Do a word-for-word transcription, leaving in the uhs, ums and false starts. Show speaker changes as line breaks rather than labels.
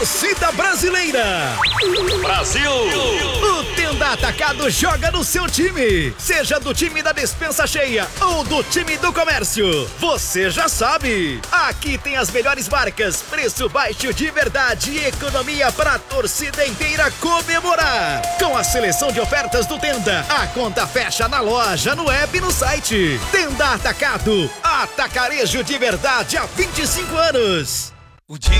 torcida brasileira.
Brasil!
O Tenda Atacado joga no seu time. Seja do time da despensa cheia ou do time do comércio. Você já sabe. Aqui tem as melhores marcas, preço baixo de verdade e economia para a torcida inteira comemorar. Com a seleção de ofertas do Tenda, a conta fecha na loja, no app e no site. Tenda Atacado, atacarejo de verdade há vinte e cinco anos.
O dia